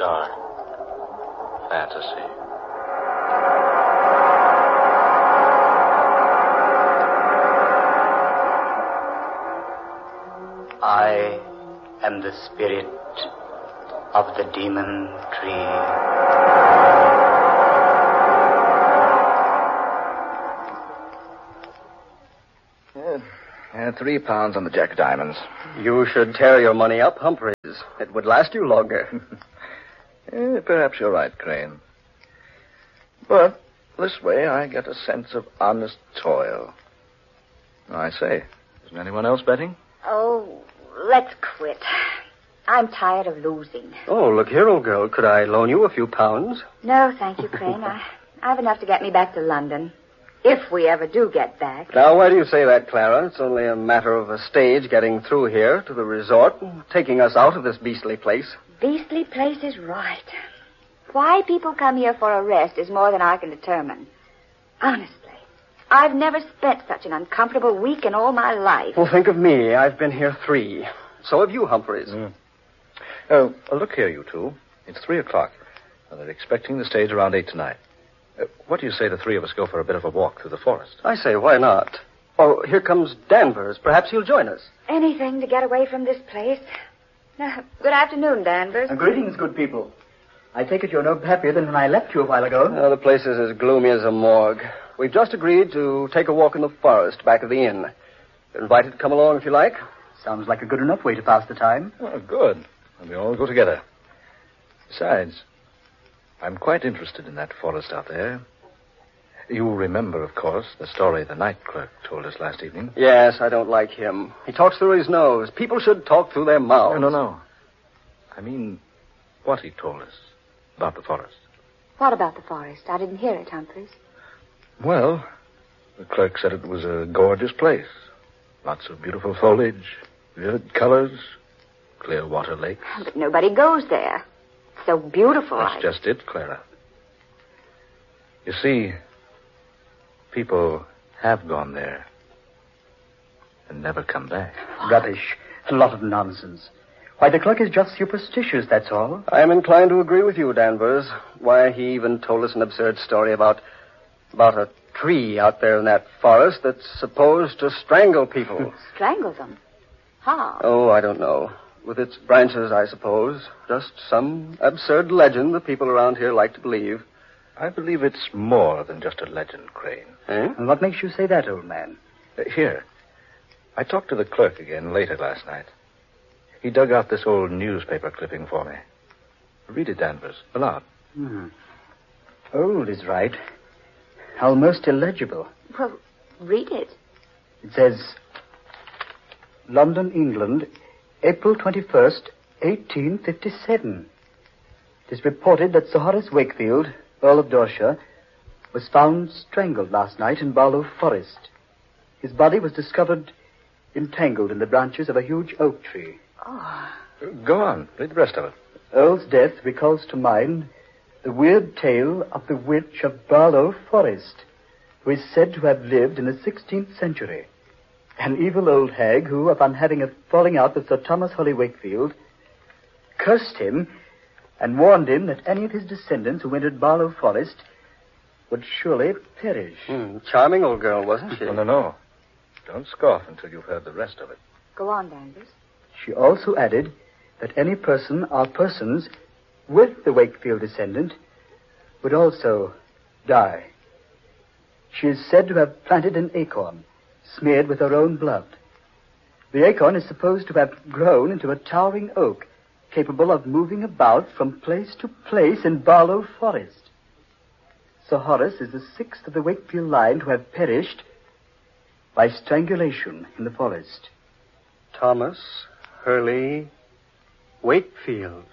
Dark. Fantasy. I am the spirit of the demon tree. 3 pounds on the Jack of Diamonds. You should tear your money up, Humphreys. It would last you longer. Perhaps you're right, Crane. But this way I get a sense of honest toil. I say, isn't anyone else betting? Oh, let's quit. I'm tired of losing. Oh, look here, old girl. Could I loan you a few pounds? No, thank you, Crane. I have enough to get me back to London. If we ever do get back. Now, why do you say that, Clara? It's only a matter of a stage getting through here to the resort and taking us out of this beastly place. Beastly place is right. Why people come here for a rest is more than I can determine. Honestly, I've never spent such an uncomfortable week in all my life. Well, think of me. I've been here 3. So have you, Humphreys. Oh, look here, you two. It's 3 o'clock. They're expecting the stage around 8 tonight. What do you say the 3 of us go for a bit of a walk through the forest? I say, why not? Oh, here comes Danvers. Perhaps he'll join us. Anything to get away from this place. Good afternoon, Danvers. Greetings, good people. I take it you're no happier than when I left you a while ago. The place is as gloomy as a morgue. We've just agreed to take a walk in the forest back of the inn. You're invited to come along if you like. Sounds like a good enough way to pass the time. Oh, good. And we all go together. Besides, I'm quite interested in that forest out there. You remember, of course, the story the night clerk told us last evening. Yes, I don't like him. He talks through his nose. People should talk through their mouths. No. I mean, what he told us about the forest. What about the forest? I didn't hear it, Humphreys. Well, the clerk said it was a gorgeous place. Lots of beautiful foliage, vivid colors, clear water lakes. But nobody goes there. It's so beautiful. That's just it, Clara. You see, people have gone there and never come back. Rubbish. A lot of nonsense. Why, the clerk is just superstitious, that's all. I'm inclined to agree with you, Danvers. Why, he even told us an absurd story about a tree out there in that forest that's supposed to strangle people. Strangle them? How? Oh, I don't know. With its branches, I suppose. Just some absurd legend that people around here like to believe. I believe it's more than just a legend, Crane. Eh? And what makes you say that, old man? Here. I talked to the clerk again later last night. He dug out this old newspaper clipping for me. Read it, Danvers, aloud. Old is right. Almost illegible. Well, read it. It says, London, England, April 21st, 1857. It is reported that Sir Horace Wakefield, Earl of Dorset, was found strangled last night in Barlow Forest. His body was discovered entangled in the branches of a huge oak tree. Go on. Read the rest of it. Earl's death recalls to mind the weird tale of the witch of Barlow Forest, who is said to have lived in the 16th century. An evil old hag who, upon having a falling out with Sir Thomas Holly Wakefield, cursed him and warned him that any of his descendants who entered Barlow Forest would surely perish. Charming old girl, wasn't she? No. Don't scoff until you've heard the rest of it. Go on, Danvers. She also added that any person or persons with the Wakefield descendant would also die. She is said to have planted an acorn, smeared with her own blood. The acorn is supposed to have grown into a towering oak, capable of moving about from place to place in Barlow Forest. Sir Horace is the 6th of the Wakefield line to have perished by strangulation in the forest. Thomas Hurley Wakefield.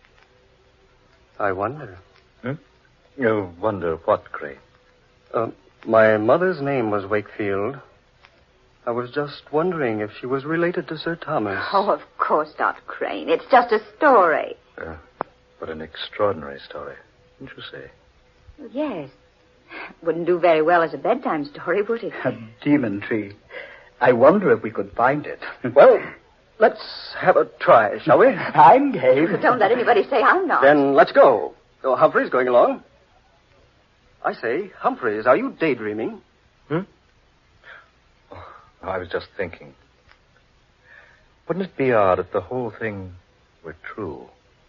I wonder. You wonder what, Crane? My mother's name was Wakefield. I was just wondering if she was related to Sir Thomas. Oh, of course not, Crane. It's just a story. What an extraordinary story, didn't you say? Yes. Wouldn't do very well as a bedtime story, would it? A demon tree. I wonder if we could find it. Well, let's have a try, shall we? I'm game. Don't let anybody say I'm not. Then let's go. Oh, Humphrey's going along. I say, Humphreys, are you daydreaming? I was just thinking. Wouldn't it be odd if the whole thing were true?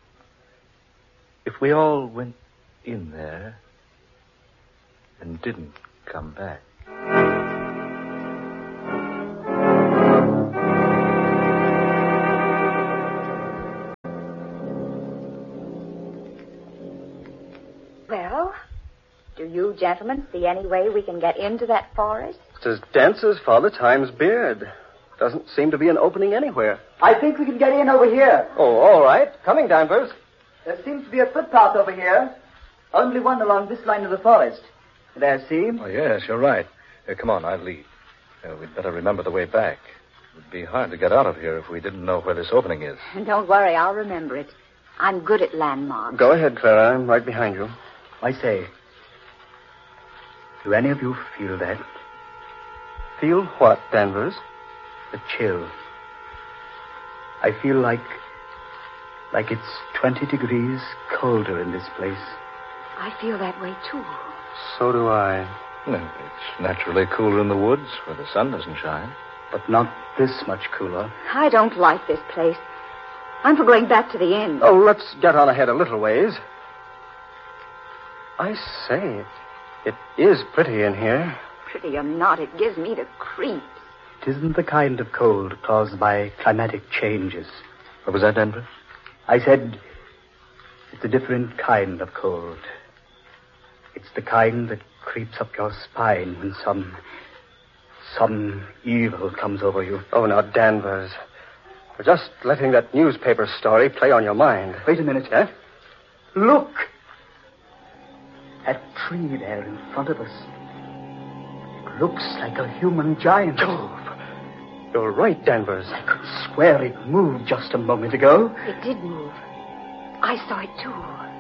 If we all went in there and didn't come back. Well, do you gentlemen see any way we can get into that forest? It's as dense as Father Time's beard. Doesn't seem to be an opening anywhere. I think we can get in over here. Oh, all right. Coming, Danvers. There seems to be a footpath over here. Only one along this line of the forest. There, see? Oh, yes, you're right. Come on, I'll lead. We'd better remember the way back. It would be hard to get out of here if we didn't know where this opening is. Don't worry, I'll remember it. I'm good at landmarks. Go ahead, Clara. I'm right behind you. I say, do any of you feel that? Feel what, Danvers? The chill. I feel like it's 20 degrees colder in this place. I feel that way, too. So do I. It's naturally cooler in the woods where the sun doesn't shine. But not this much cooler. I don't like this place. I'm for going back to the inn. Oh, let's get on ahead a little ways. I say, it is pretty in here. Pretty or not, it gives me the creeps. It isn't the kind of cold caused by climatic changes. What was that, Denver? I said it's a different kind of cold. It's the kind that creeps up your spine when some evil comes over you. Oh, now, Danvers. You're just letting that newspaper story play on your mind. Wait a minute, eh? Look! That tree there in front of us. It looks like a human giant. Jove! You're right, Danvers. I could swear it moved just a moment ago. It did move. I saw it, too.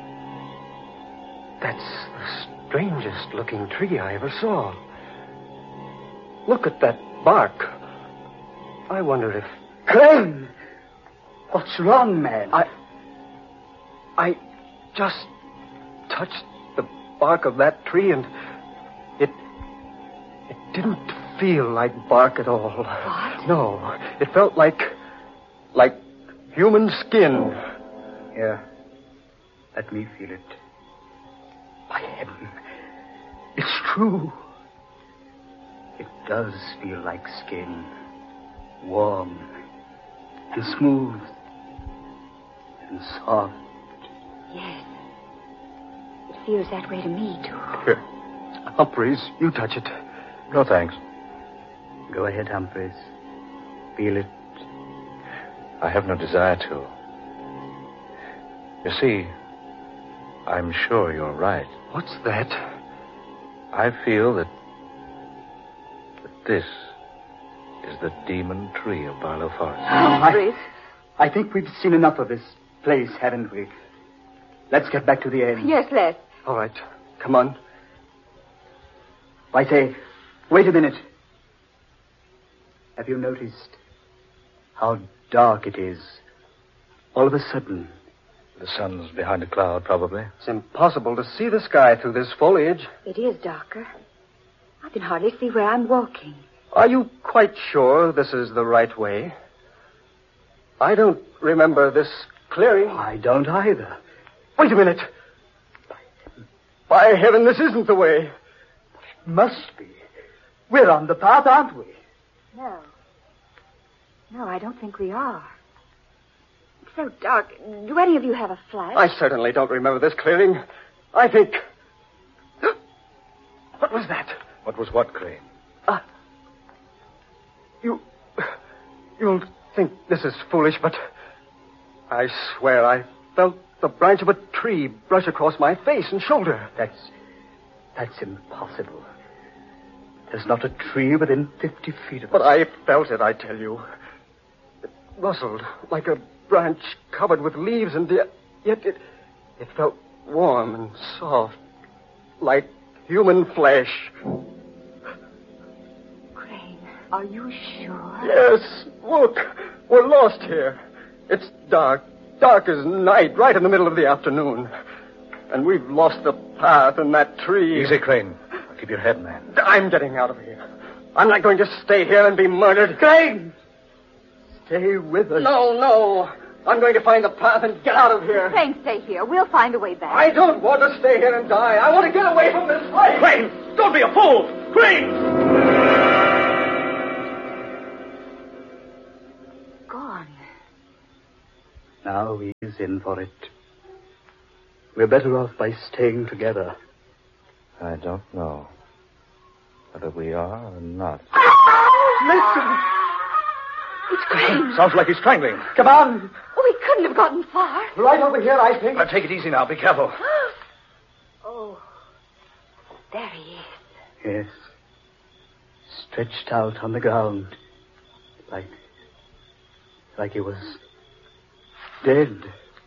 That's the strangest looking tree I ever saw. Look at that bark. I wonder if... Crane! What's wrong, man? I just touched the bark of that tree and it didn't feel like bark at all. What? No, it felt like human skin. Here, let me feel it. By heaven, it's true. It does feel like skin. Warm and smooth and soft. Yes. It feels that way to me, too. Here, Humphreys, you touch it. No, thanks. Go ahead, Humphreys. Feel it. I have no desire to. You see, I'm sure you're right. What's that? I feel that this is the demon tree of Barlow Forest. Humphreys. I think we've seen enough of this place, haven't we? Let's get back to the inn. Yes, let's. All right, come on. I say, wait a minute. Have you noticed how dark it is? All of a sudden. The sun's behind a cloud, probably. It's impossible to see the sky through this foliage. It is darker. I can hardly see where I'm walking. Are you quite sure this is the right way? I don't remember this clearing. I don't either. Wait a minute. By heaven, this isn't the way. It must be. We're on the path, aren't we? No. No, I don't think we are. It's so dark. Do any of you have a flash? I certainly don't remember this clearing. I think... What was that? What was what, Crane? You'll think this is foolish, but I swear I felt the branch of a tree brush across my face and shoulder. That's impossible. There's not a tree within 50 feet of us. But I felt it, I tell you. It rustled like a branch covered with leaves, and yet it felt warm and soft, like human flesh. Crane, are you sure? Yes, look. We're lost here. It's dark. Dark as night, right in the middle of the afternoon. And we've lost the path in that tree. Easy, Crane. Keep your head, man. I'm getting out of here. I'm not going to stay here and be murdered. Crane! Stay with us. No. I'm going to find the path and get out of here. Crane, stay here. We'll find a way back. I don't want to stay here and die. I want to get away from this place. Crane! Don't be a fool! Crane! Gone. Now he's in for it. We're better off by staying together. I don't know whether we are or not. Listen! It's Crane. Sounds like he's strangling. Come on! Oh, he couldn't have gotten far. Right over here, I think. Now, take it easy now. Be careful. Oh, there he is. Yes. Stretched out on the ground. Like he was dead.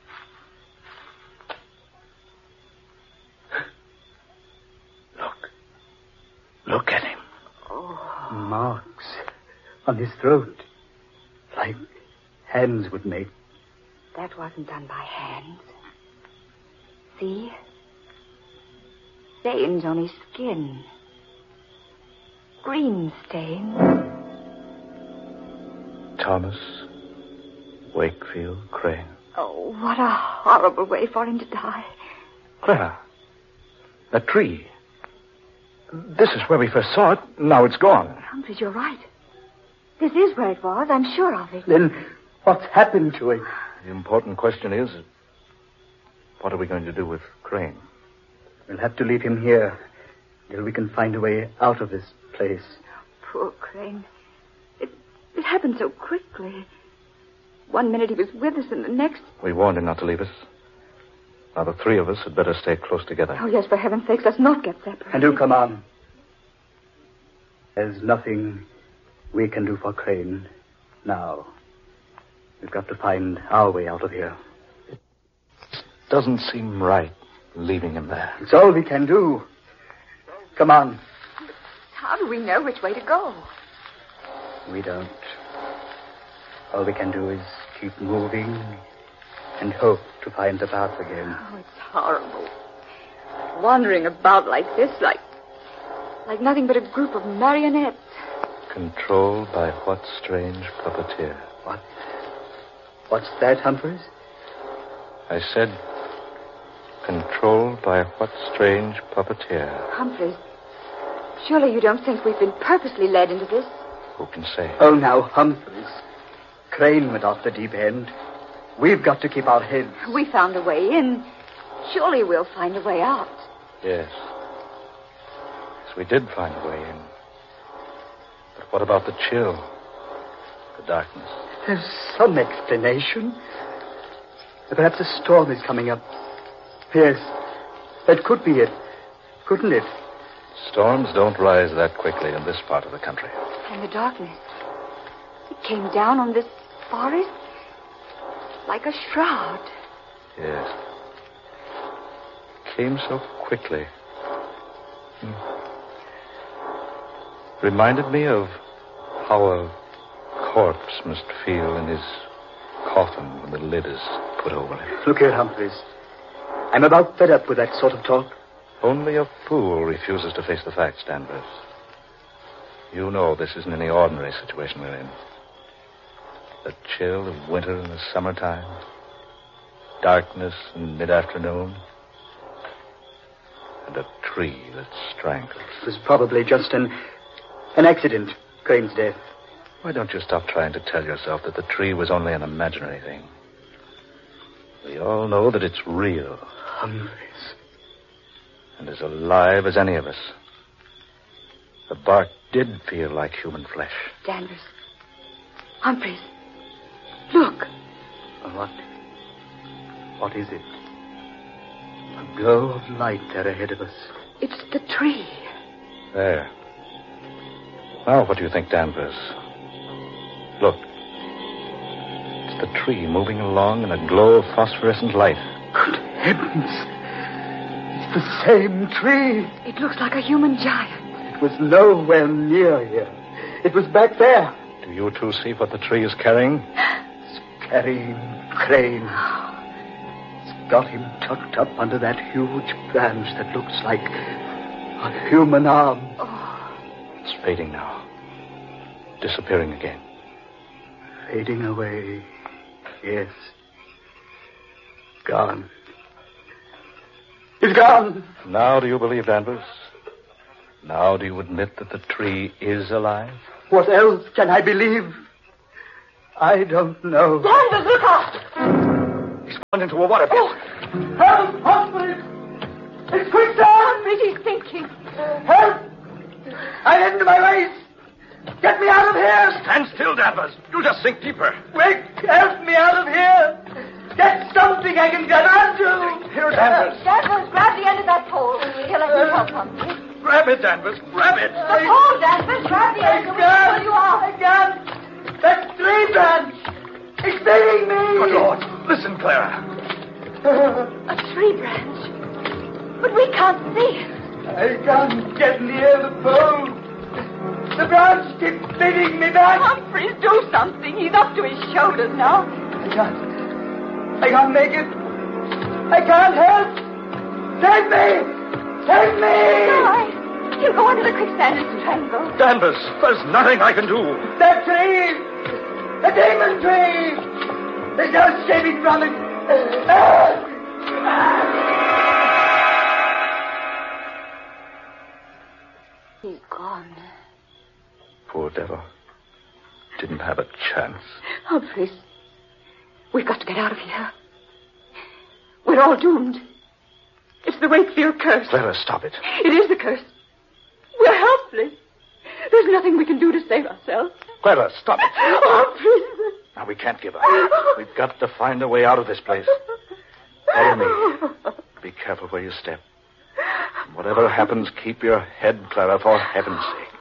Look at him. Oh, Marks on his throat. Like hands would make. that wasn't done by hands. See? Stains on his skin. Green stains. Thomas Wakefield Crane. Oh, what a horrible way for him to die. Clara, that tree. This is where we first saw it. Now it's gone. Humphreys, you're right. This is where it was. I'm sure of it. Then what's happened to it? The important question is, what are we going to do with Crane? We'll have to leave him here till we can find a way out of this place. Poor Crane. It happened so quickly. One minute he was with us, and the next... We warned him not to leave us. Now, the three of us had better stay close together. Oh, yes, for heaven's sakes, let's not get separated. And do come on. There's nothing we can do for Crane now. We've got to find our way out of here. It doesn't seem right leaving him there. It's all we can do. Come on. How do we know which way to go? We don't. All we can do is keep moving and hope to find the path again. Oh, it's horrible. Wandering about like this, like nothing but a group of marionettes. Controlled by what strange puppeteer? What's that, Humphreys? I said, controlled by what strange puppeteer? Humphreys, surely you don't think we've been purposely led into this? Who can say? Oh, now, Humphreys. Crane went off the deep end. We've got to keep our heads. We found a way in. Surely we'll find a way out. Yes. Yes, we did find a way in. But what about the chill? The darkness? There's some explanation. Perhaps a storm is coming up. Yes, that could be it. Couldn't it? Storms don't rise that quickly in this part of the country. And the darkness. It came down on this forest like a shroud. Yes. Came so quickly. Reminded me of how a corpse must feel in his coffin when the lid is put over him. Look here, Humphreys. I'm about fed up with that sort of talk. Only a fool refuses to face the facts, Danvers. You know this isn't any ordinary situation we're in. The chill of winter in the summertime, darkness in mid-afternoon, and a tree that strangles. It was probably just an accident, Crane's death. Why don't you stop trying to tell yourself that the tree was only an imaginary thing? We all know that it's real. Humphreys. And as alive as any of us. The bark did feel like human flesh. Danvers. Humphreys. Look. What is it? A glow of light there ahead of us. It's the tree. There. Now, what do you think, Danvers? Look. It's the tree moving along in a glow of phosphorescent light. Good heavens. It's the same tree. It looks like a human giant. It was nowhere near here. It was back there. Do you two see what the tree is carrying? It's carrying Crane. It's got him tucked up under that huge branch that looks like a human arm. It's fading now. Disappearing again. Fading away. Yes. Gone. He's gone. Now do you believe, Danvers? Now do you admit that the tree is alive? What else can I believe? I don't know. Danvers, look out! He's gone into a water pit. Help! Humphrey! It's quicksand! Humphrey, he's sinking. Help! I'm into my waist! Get me out of here! Stand still, Danvers. You'll just sink deeper. Quick! Help me out of here! Get something I can grab onto! Here, Danvers. Danvers, grab the end of that pole. Here, let me help Humphrey. Grab it, Danvers. Grab it. The pole, Danvers, grab the end. We'll pull you out. I can't! That tree branch! It's beating me! Good Lord. Listen, Clara. A tree branch. But we can't see it. I can't get near the pole. The branch keeps beating me back. Humphreys, do something. He's up to his shoulders now. I can't make it. I can't help. Take me! Take me! No, he'll go under the quicksand and strangle. Danvers, there's nothing I can do. That tree! The demon tree! There's no escaping from it. He's gone. Poor devil. Didn't have a chance. Humphreys, we've got to get out of here. We're all doomed. It's the Wakefield curse. Clara, stop it. It is the curse. We're helpless. There's nothing we can do to save ourselves. Clara, stop it. Humphreys. Now, we can't give up. We've got to find a way out of this place. Follow me. Be careful where you step. Whatever happens, keep your head, Clara, for heaven's sake.